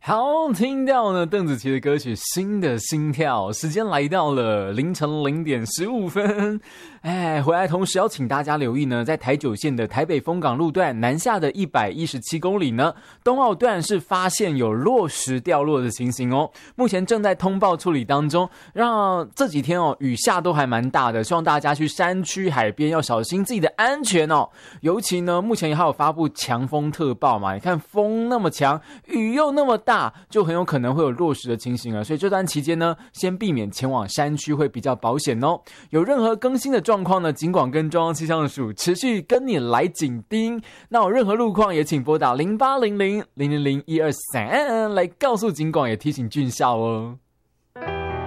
好，听到呢邓紫棋的歌曲《新的心跳》，时间来到了凌晨0:15。回来同时要请大家留意呢，在台九线的台北丰港路段南下的117公里呢，东澳段是发现有落石掉落的情形哦，目前正在通报处理当中。让这几天雨下都还蛮大的，希望大家去山区海边要小心自己的安全哦。尤其呢，目前还有发布强风特报嘛，你看风那么强，雨又那么大，就很有可能会有落石的情形了。所以这段期间呢，先避免前往山区会比较保险哦。有任何更新的状况呢，警广跟中央气象署持续跟你来紧盯。那有任何路况也请拨打0800-000-123来告诉警广，也提醒军校哦。